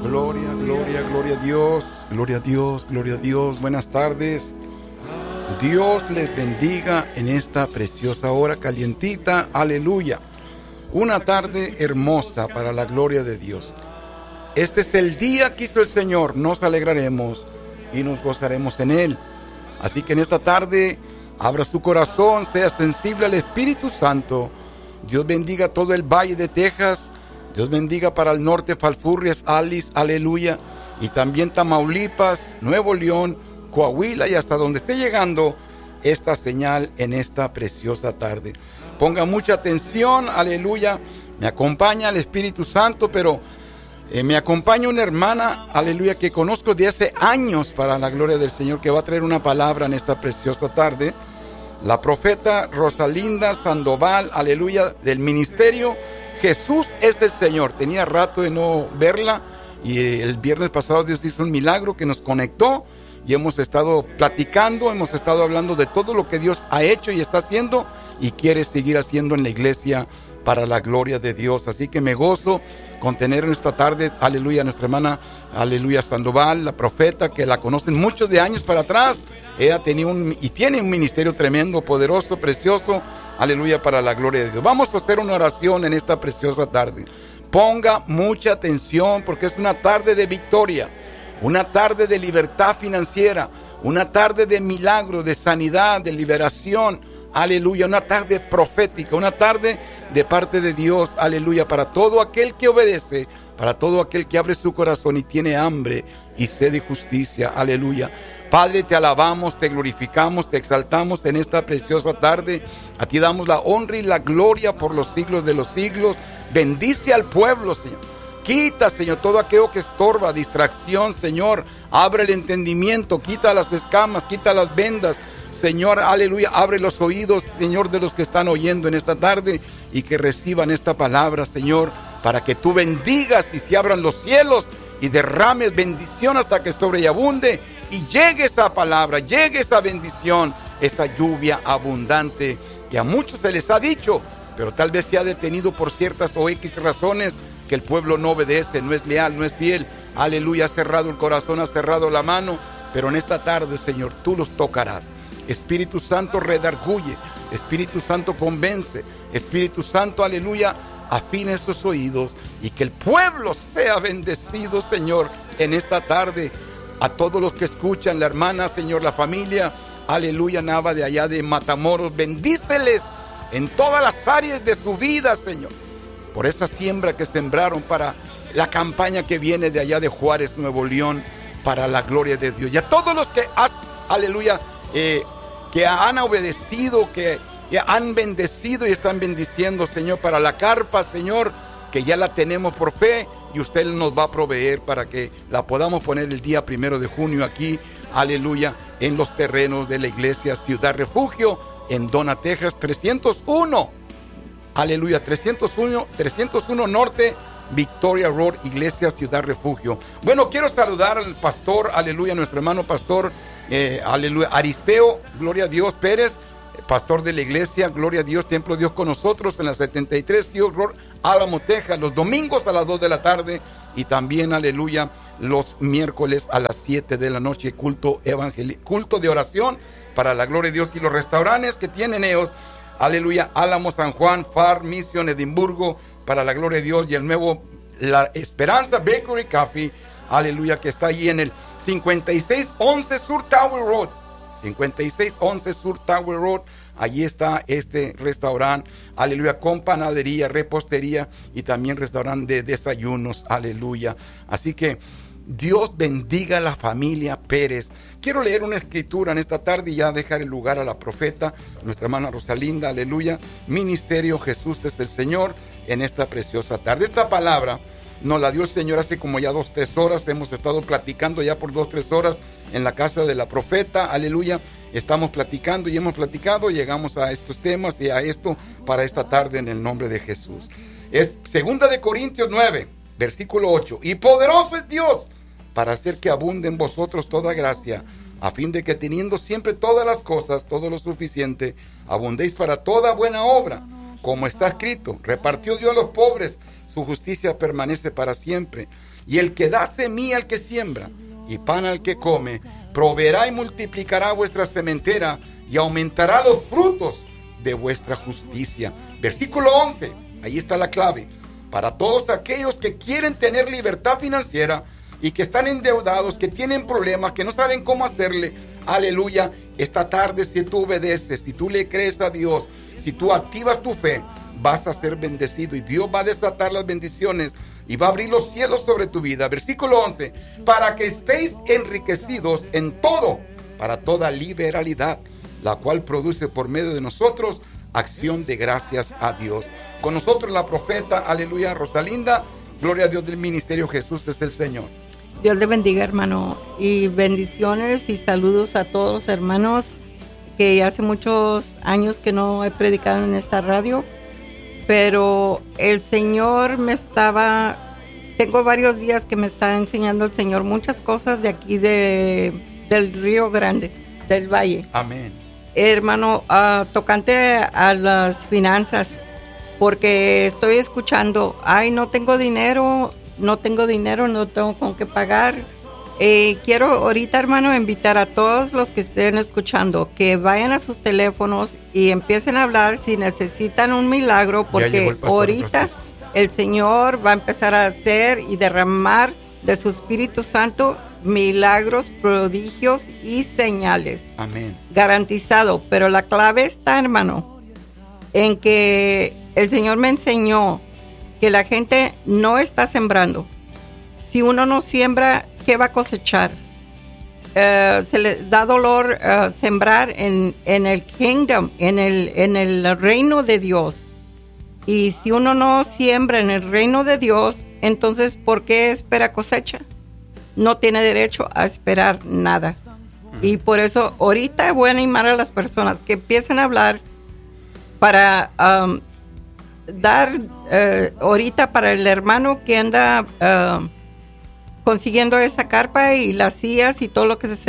Gloria, gloria, gloria a Dios, gloria a Dios, gloria a Dios. Buenas tardes. Dios les bendiga en esta preciosa hora calientita. Aleluya. Una tarde hermosa para la gloria de Dios. Este es el día que hizo el Señor. Nos alegraremos y nos gozaremos en Él. Así que en esta tarde, abra su corazón, sea sensible al Espíritu Santo. Dios bendiga todo el Valle de Texas. Dios bendiga para el norte, Falfurrias, Alice, aleluya. Y también Tamaulipas, Nuevo León, Coahuila y hasta donde esté llegando esta señal en esta preciosa tarde. Ponga mucha atención, aleluya. Me acompaña el Espíritu Santo, pero me acompaña una hermana, aleluya, que conozco de hace años para la gloria del Señor, que va a traer una palabra en esta preciosa tarde. La profeta Rosalinda Sandoval, aleluya, del ministerio Jesús es el Señor. Tenía rato de no verla y el viernes pasado Dios hizo un milagro que nos conectó y hemos estado platicando, hemos estado hablando de todo lo que Dios ha hecho y está haciendo y quiere seguir haciendo en la iglesia para la gloria de Dios. Así que me gozo con tener en esta tarde, aleluya, a nuestra hermana, aleluya, Sandoval, la profeta, que la conocen muchos de años para atrás. Ella tenía tiene un ministerio tremendo, poderoso, precioso, aleluya, para la gloria de Dios. Vamos a hacer una oración en esta preciosa tarde. Ponga mucha atención porque es una tarde de victoria, una tarde de libertad financiera, una tarde de milagro, de sanidad, de liberación, aleluya, una tarde profética, una tarde de parte de Dios, aleluya, para todo aquel que obedece, para todo aquel que abre su corazón y tiene hambre y sed de justicia, aleluya. Padre, te alabamos, te glorificamos, te exaltamos en esta preciosa tarde. A ti damos la honra y la gloria por los siglos de los siglos. Bendice al pueblo, Señor. Quita, Señor, todo aquello que estorba, distracción, Señor. Abre el entendimiento, quita las escamas, quita las vendas. Señor, aleluya, abre los oídos, Señor, de los que están oyendo en esta tarde y que reciban esta palabra, Señor, para que tú bendigas y se abran los cielos y derrames bendición hasta que sobreabunde y llegue esa palabra, llegue esa bendición, esa lluvia abundante que a muchos se les ha dicho, pero tal vez se ha detenido por ciertas o X razones que el pueblo no obedece, no es leal, no es fiel. Aleluya, ha cerrado el corazón, ha cerrado la mano, pero en esta tarde, Señor, tú los tocarás. Espíritu Santo redarguye, Espíritu Santo convence, Espíritu Santo, aleluya, afina esos oídos y que el pueblo sea bendecido, Señor, en esta tarde. A todos los que escuchan, la hermana, Señor, la familia, aleluya, Nava de allá de Matamoros, bendíceles en todas las áreas de su vida, Señor, por esa siembra que sembraron para la campaña que viene de allá de Juárez, Nuevo León, para la gloria de Dios. Y a todos los que, aleluya, que han obedecido, que han bendecido y están bendiciendo, Señor, para la carpa, Señor, que ya la tenemos por fe y usted nos va a proveer para que la podamos poner el día 1 de junio aquí, aleluya, en los terrenos de la iglesia Ciudad Refugio, en Donna, Texas, 301, aleluya, 301 Norte, Victoria Road, Iglesia Ciudad Refugio. Bueno, quiero saludar al pastor, aleluya, nuestro hermano pastor, aleluya, Aristeo, gloria a Dios, Pérez, pastor de la iglesia, gloria a Dios, Templo de Dios con nosotros en la 73 Field Road, Álamo, Texas, los domingos a las 2 de la tarde y también, aleluya, los miércoles a las 7 de la noche, culto de oración para la gloria de Dios. Y los restaurantes que tienen ellos, aleluya, Álamo, San Juan, Far, Mission, Edimburgo, para la gloria de Dios, y el nuevo La Esperanza Bakery Coffee, aleluya, que está ahí en el 5611 Sur Tower Road, 5611 Sur Tower Road. Allí está este restaurante, aleluya, con panadería, repostería y también restaurante de desayunos, aleluya. Así que Dios bendiga a la familia Pérez. Quiero leer una escritura en esta tarde y ya dejar el lugar a la profeta, nuestra hermana Rosalinda, aleluya. Ministerio Jesús es el Señor en esta preciosa tarde. Esta palabra nos la dio el Señor hace como ya 2-3 horas. Hemos estado platicando ya por 2-3 horas en la casa de la profeta, aleluya. Estamos platicando y hemos platicado, llegamos a estos temas y a esto para esta tarde en el nombre de Jesús. Es 2 de Corintios 9, versículo 8. Y poderoso es Dios para hacer que abunde en vosotros toda gracia, a fin de que teniendo siempre todas las cosas, todo lo suficiente, abundéis para toda buena obra. como está escrito, repartió Dios a los pobres, su justicia permanece para siempre. Y el que da semilla al que siembra y pan al que come, proveerá y multiplicará vuestra sementera y aumentará los frutos de vuestra justicia. Versículo 11, ahí está la clave. Para todos aquellos que quieren tener libertad financiera y que están endeudados, que tienen problemas, que no saben cómo hacerle, aleluya, esta tarde si tú obedeces, si tú le crees a Dios, si tú activas tu fe, vas a ser bendecido y Dios va a desatar las bendiciones y va a abrir los cielos sobre tu vida. Versículo 11, para que estéis enriquecidos en todo, para toda liberalidad, la cual produce por medio de nosotros acción de gracias a Dios. Con nosotros la profeta, aleluya, Rosalinda. Gloria a Dios del ministerio, Jesús es el Señor. Dios le bendiga, hermano, y bendiciones y saludos a todos los hermanos, que hace muchos años que no he predicado en esta radio, pero el Señor tengo varios días que me está enseñando el Señor muchas cosas de aquí del Río Grande, del Valle. Amén. Hermano, tocante a las finanzas, porque estoy escuchando, no tengo dinero, no tengo con qué pagar. Quiero ahorita, hermano, invitar a todos los que estén escuchando que vayan a sus teléfonos y empiecen a hablar si necesitan un milagro, porque ahorita el Señor va a empezar a hacer y derramar de su Espíritu Santo milagros, prodigios y señales. Amén. Garantizado, pero la clave está, hermano, en que el Señor me enseñó que la gente no está sembrando. Si uno no siembra, ¿qué va a cosechar? Se le da dolor sembrar en el kingdom, en el reino de Dios. Y si uno no siembra en el reino de Dios, entonces ¿por qué espera cosecha? No tiene derecho a esperar nada. Y por eso ahorita voy a animar a las personas que empiecen a hablar para dar ahorita para el hermano que anda consiguiendo esa carpa y las sillas y todo lo que se